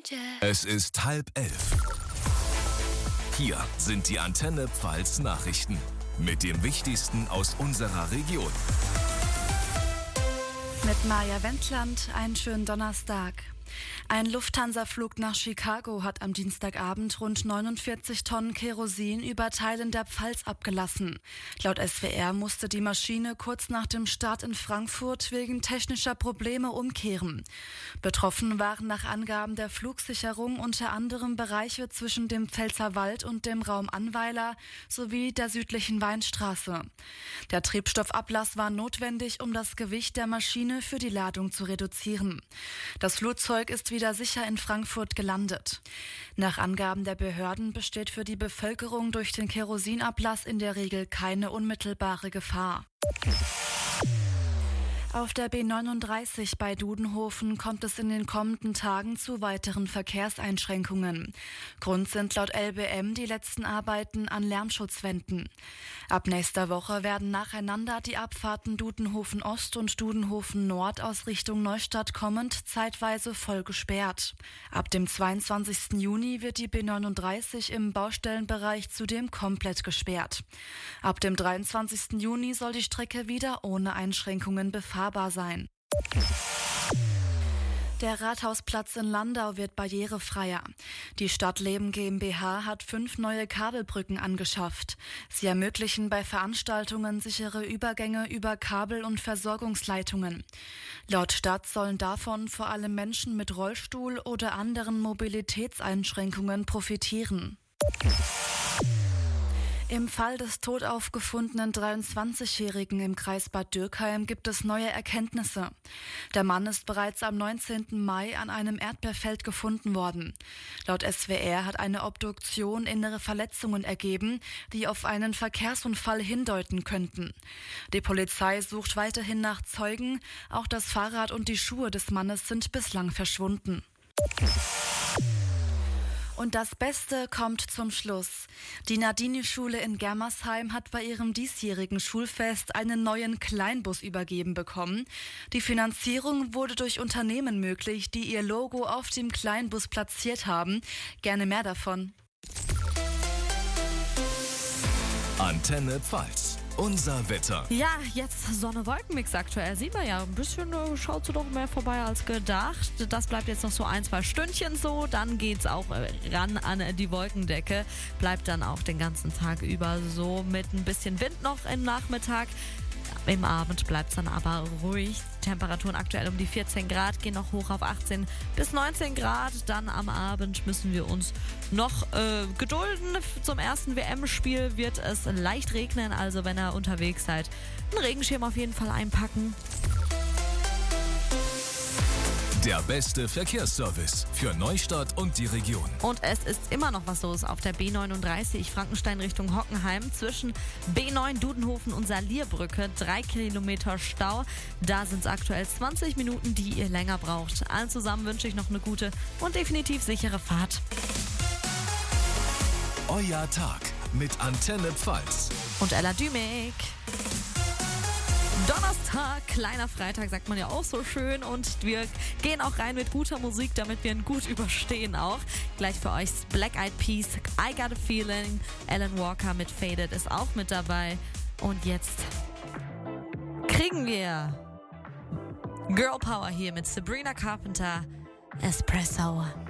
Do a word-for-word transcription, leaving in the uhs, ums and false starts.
Es ist halb elf. Hier sind die Antenne Pfalz Nachrichten mit dem Wichtigsten aus unserer Region. Mit Maja Wendland, einen schönen Donnerstag. Ein Lufthansa-Flug nach Chicago hat am Dienstagabend rund neunundvierzig Tonnen Kerosin über Teilen der Pfalz abgelassen. Laut S W R musste die Maschine kurz nach dem Start in Frankfurt wegen technischer Probleme umkehren. Betroffen waren nach Angaben der Flugsicherung unter anderem Bereiche zwischen dem Pfälzerwald und dem Raum Annweiler sowie der südlichen Weinstraße. Der Triebstoffablass war notwendig, um das Gewicht der Maschine für die Ladung zu reduzieren. Das Flugzeug ist wieder sicher in Frankfurt gelandet. Nach Angaben der Behörden besteht für die Bevölkerung durch den Kerosinablass in der Regel keine unmittelbare Gefahr. Auf der B neununddreißig bei Dudenhofen kommt es in den kommenden Tagen zu weiteren Verkehrseinschränkungen. Grund sind laut L B M die letzten Arbeiten an Lärmschutzwänden. Ab nächster Woche werden nacheinander die Abfahrten Dudenhofen Ost und Dudenhofen Nord aus Richtung Neustadt kommend zeitweise voll gesperrt. Ab dem zweiundzwanzigsten Juni wird die B neununddreißig im Baustellenbereich zudem komplett gesperrt. Ab dem dreiundzwanzigsten Juni soll die Strecke wieder ohne Einschränkungen befahrbar sein. Der Rathausplatz in Landau wird barrierefreier. Die Stadtleben GmbH hat fünf neue Kabelbrücken angeschafft. Sie ermöglichen bei Veranstaltungen sichere Übergänge über Kabel- und Versorgungsleitungen. Laut Stadt sollen davon vor allem Menschen mit Rollstuhl oder anderen Mobilitätseinschränkungen profitieren. Im Fall des tot aufgefundenen dreiundzwanzigjährigen im Kreis Bad Dürkheim gibt es neue Erkenntnisse. Der Mann ist bereits am neunzehnten Mai an einem Erdbeerfeld gefunden worden. Laut S W R hat eine Obduktion innere Verletzungen ergeben, die auf einen Verkehrsunfall hindeuten könnten. Die Polizei sucht weiterhin nach Zeugen. Auch das Fahrrad und die Schuhe des Mannes sind bislang verschwunden. Und das Beste kommt zum Schluss. Die Nardini-Schule in Germersheim hat bei ihrem diesjährigen Schulfest einen neuen Kleinbus übergeben bekommen. Die Finanzierung wurde durch Unternehmen möglich, die ihr Logo auf dem Kleinbus platziert haben. Gerne mehr davon. Antenne Pfalz. Unser Wetter. Ja, jetzt Sonne-Wolken-Mix aktuell. Sieht man ja, ein bisschen äh, schaut so doch mehr vorbei als gedacht. Das bleibt jetzt noch so ein, zwei Stündchen so. Dann geht's auch äh, ran an die Wolkendecke. Bleibt dann auch den ganzen Tag über so mit ein bisschen Wind noch im Nachmittag. Im Abend bleibt es dann aber ruhig. Temperaturen aktuell um die vierzehn Grad, gehen noch hoch auf achtzehn bis neunzehn Grad. Dann am Abend müssen wir uns noch äh, gedulden. Zum ersten W M-Spiel wird es leicht regnen, also wenn ihr unterwegs seid, einen Regenschirm auf jeden Fall einpacken. Der beste Verkehrsservice für Neustadt und die Region. Und es ist immer noch was los auf der B neununddreißig Frankenstein Richtung Hockenheim zwischen B neun Dudenhofen und Salierbrücke. Drei Kilometer Stau. Da sind es aktuell zwanzig Minuten, die ihr länger braucht. Allen zusammen wünsche ich noch eine gute und definitiv sichere Fahrt. Euer Tag mit Antenne Pfalz. Und Ella Dümek. Donnerstag, kleiner Freitag, sagt man ja auch so schön. Und wir gehen auch rein mit guter Musik, damit wir ihn gut überstehen auch. Gleich für euch Black Eyed Peas, I Got a Feeling. Alan Walker mit Faded ist auch mit dabei. Und jetzt kriegen wir Girl Power hier mit Sabrina Carpenter, Espresso.